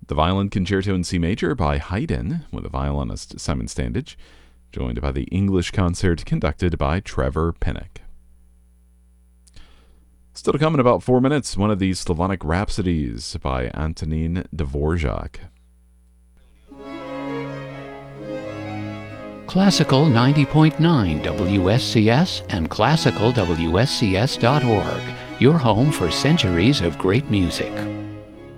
The Violin Concerto in C Major by Haydn, with the violinist Simon Standage, joined by the English Concert conducted by Trevor Pinnock. Still to come in about 4 minutes, one of these Slavonic Rhapsodies by Antonin Dvorak. Classical 90.9 WSCS and classicalwscs.org, your home for centuries of great music.